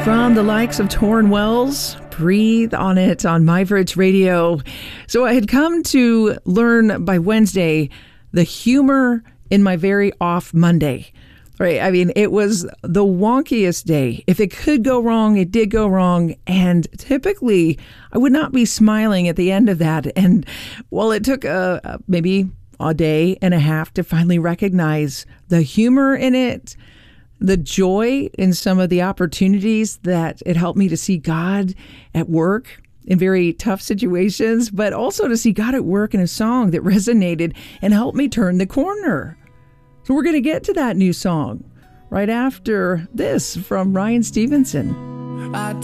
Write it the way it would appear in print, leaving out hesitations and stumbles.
From the likes of Torrin Wells, Breathe on It on MyVerge Radio. So I had come to learn by Wednesday the humor in my very off Monday. Right? I mean, it was the wonkiest day. If it could go wrong, it did go wrong. And typically, I would not be smiling at the end of that. And well, it took maybe a day and a half to finally recognize the humor in it, the joy in some of the opportunities that it helped me to see God at work in very tough situations, but also to see God at work in a song that resonated and helped me turn the corner. So we're going to get to that new song right after this from Ryan Stevenson.